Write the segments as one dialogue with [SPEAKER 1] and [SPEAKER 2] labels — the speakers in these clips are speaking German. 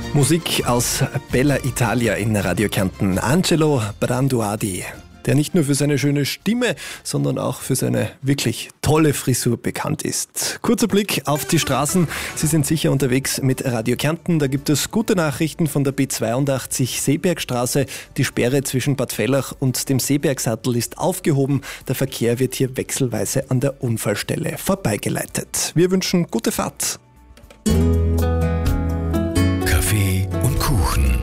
[SPEAKER 1] Musik aus Bella Italia in Radio Kärnten. Angelo Branduardi, der nicht nur für seine schöne Stimme, sondern auch für seine wirklich tolle Frisur bekannt ist. Kurzer Blick auf die Straßen. Sie sind sicher unterwegs mit Radio Kärnten. Da gibt es gute Nachrichten von der B82 Seebergstraße. Die Sperre zwischen Bad Vellach und dem Seebergsattel ist aufgehoben. Der Verkehr wird hier wechselweise an der Unfallstelle vorbeigeleitet. Wir wünschen gute Fahrt.
[SPEAKER 2] Kaffee und Kuchen.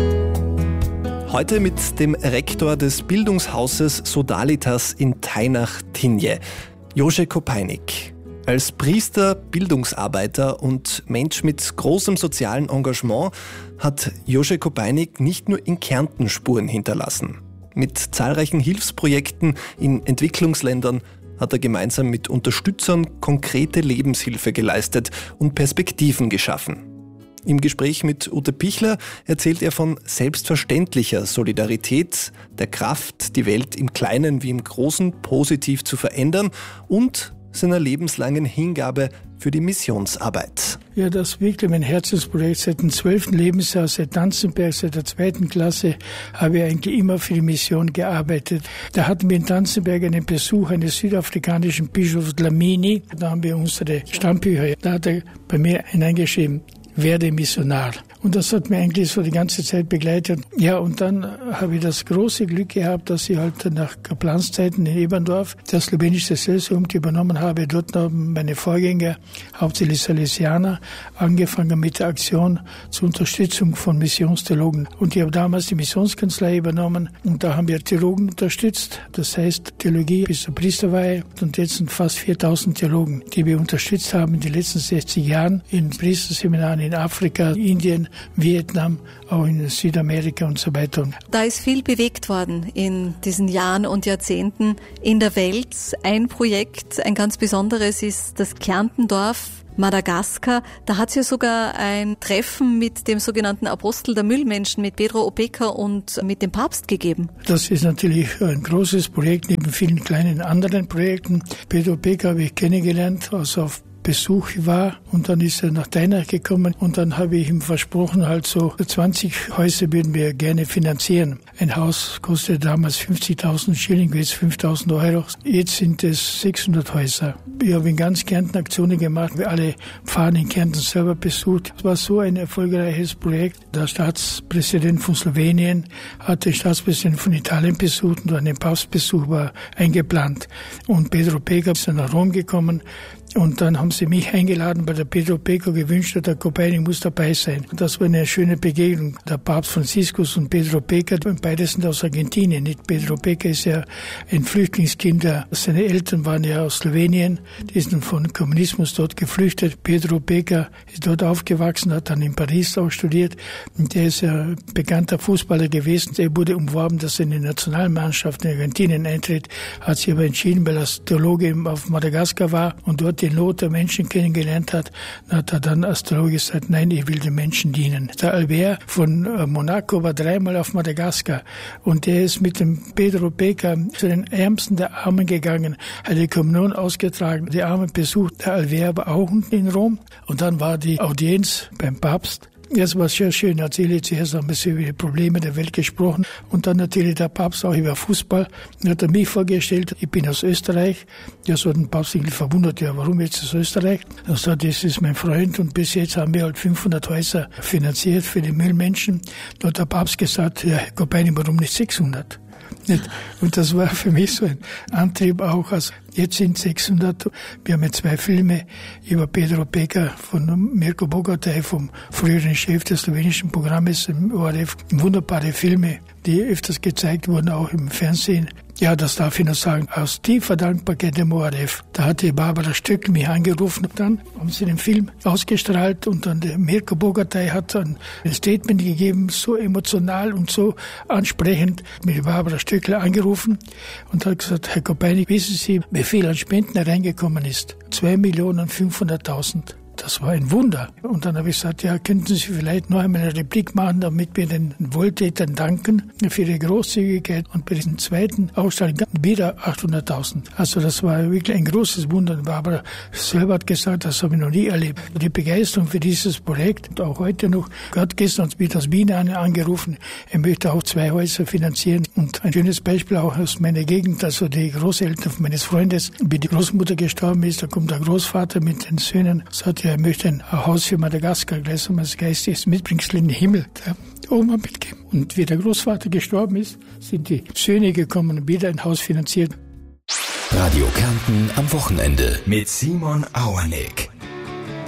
[SPEAKER 1] Heute mit dem Rektor des Bildungshauses Sodalitas in Teinach-Tinje, Jože Kopejnik. Als Priester, Bildungsarbeiter und Mensch mit großem sozialen Engagement hat Jože Kopejnik nicht nur in Kärnten Spuren hinterlassen. Mit zahlreichen Hilfsprojekten in Entwicklungsländern hat er gemeinsam mit Unterstützern konkrete Lebenshilfe geleistet und Perspektiven geschaffen. Im Gespräch mit Ute Pichler erzählt er von selbstverständlicher Solidarität, der Kraft, die Welt im Kleinen wie im Großen positiv zu verändern und seiner lebenslangen Hingabe für die Missionsarbeit.
[SPEAKER 3] Ja, das ist wirklich mein Herzensprojekt. Seit dem 12. Lebensjahr, seit Tanzenberg, seit der 2. Klasse habe ich eigentlich immer für die Mission gearbeitet. Da hatten wir in Tanzenberg einen Besuch eines südafrikanischen Bischofs Dlamini. Da haben wir unsere Stammbücher. Da hat er bei mir hineingeschrieben: werde Missionar. Und das hat mir eigentlich so die ganze Zeit begleitet. Ja, und dann habe ich das große Glück gehabt, dass ich halt nach Kaplanszeiten in Eberndorf das slowenische Selbstamt übernommen habe. Dort haben meine Vorgänger, hauptsächlich Salesianer, angefangen mit der Aktion zur Unterstützung von Missionstheologen. Und ich habe damals die Missionskanzlei übernommen und da haben wir Theologen unterstützt. Das heißt, Theologie bis zur Priesterweihe. Und jetzt sind fast 4000 Theologen, die wir unterstützt haben in den letzten 60 Jahren in Priesterseminaren in Afrika, Indien, Vietnam, auch in Südamerika und so weiter.
[SPEAKER 4] Da ist viel bewegt worden in diesen Jahren und Jahrzehnten in der Welt. Ein Projekt, ein ganz besonderes, ist das Kärntendorf Madagaskar. Da hat es ja sogar ein Treffen mit dem sogenannten Apostel der Müllmenschen, mit Pedro Opeka und mit dem Papst gegeben.
[SPEAKER 3] Das ist natürlich ein großes Projekt, neben vielen kleinen anderen Projekten. Pedro Opeka habe ich kennengelernt, also auf Besuch war, und dann ist er nach Teinach gekommen und dann habe ich ihm versprochen, halt so 20 Häuser würden wir gerne finanzieren. Ein Haus kostete damals 50.000 Schilling, jetzt 5.000 Euro. Jetzt sind es 600 Häuser. Ich habe in ganz Kärnten Aktionen gemacht, wir alle Pfarrer in Kärnten selber besucht. Es war so ein erfolgreiches Projekt. Der Staatspräsident von Slowenien hat den Staatspräsidenten von Italien besucht und einen Papstbesuch war eingeplant. Und Pedro Opeka ist dann nach Rom gekommen. Und dann haben sie mich eingeladen, weil der Pedro Opeka gewünscht hat, der Kopejnik muss dabei sein. Und das war eine schöne Begegnung. Der Papst Franziskus und Pedro Opeka, beide sind aus Argentinien. Nicht? Pedro Opeka ist ja ein Flüchtlingskind. Seine Eltern waren ja aus Slowenien. Die sind von Kommunismus dort geflüchtet. Pedro Opeka ist dort aufgewachsen, hat dann in Paris auch studiert. Und der ist ja bekannter Fußballer gewesen. Er wurde umworben, dass er in die Nationalmannschaft in Argentinien eintritt. Hat sich aber entschieden, weil er als Theologe auf Madagaskar war und dort die Not der Menschen kennengelernt hat, hat er dann als Theologe gesagt, nein, ich will den Menschen dienen. Der Albert von Monaco war 3-mal auf Madagaskar und der ist mit dem Pedro Opeka zu den Ärmsten der Armen gegangen, hat die Kommunion ausgetragen, die Armen besucht. Der Albert war auch unten in Rom und dann war die Audienz beim Papst. Das war sehr schön. Natürlich zuerst haben wir über die Probleme der Welt gesprochen und dann natürlich der Papst auch über Fußball. Dann hat er mich vorgestellt, ich bin aus Österreich. Ja, so hat den Papst irgendwie verwundert, ja, warum jetzt aus Österreich? Er sagt, das ist mein Freund und bis jetzt haben wir halt 500 Häuser finanziert für die Müllmenschen. Da hat der Papst gesagt, ja, Herr Kopejnik, warum nicht 600? Und das war für mich so ein Antrieb auch. Also jetzt sind 600. Wir haben ja 2 Filme über Pedro Opeka von Mirko Bogataj, vom früheren Chef des slowenischen Programmes im ORF. Wunderbare Filme, die öfters gezeigt wurden, auch im Fernsehen. Ja, das darf ich noch sagen. Aus tiefer Dankbarkeit dem ORF. Da hatte Barbara Stöckl mich angerufen. Dann haben sie den Film ausgestrahlt und dann der Mirko Bogataj hat dann ein Statement gegeben, so emotional und so ansprechend, mit Barbara Stöckl angerufen und hat gesagt, Herr Kopejnik, wissen Sie, wie viel an Spenden hereingekommen ist? 2.500.000. Das war ein Wunder. Und dann habe ich gesagt, ja, könnten Sie vielleicht noch einmal eine Replik machen, damit wir den Wohltätern danken für ihre Großzügigkeit. Und bei diesem zweiten Ausstellung wieder 800.000. Also das war wirklich ein großes Wunder. Aber selber hat gesagt, das habe ich noch nie erlebt. Die Begeisterung für dieses Projekt, und auch heute noch, Gott gestern hat mich aus Wien angerufen, er möchte auch 2 Häuser finanzieren. Und ein schönes Beispiel auch aus meiner Gegend, also die Großeltern meines Freundes, wie die Großmutter gestorben ist, da kommt der Großvater mit den Söhnen, sagt, er möchte ein Haus für Madagaskar, gleichsam als geistiges Mitbringsel in den Himmel, der Oma mitgeben. Und wie der Großvater gestorben ist, sind die Söhne gekommen und wieder ein Haus finanziert.
[SPEAKER 2] Radio Kärnten am Wochenende mit Simon Auernick.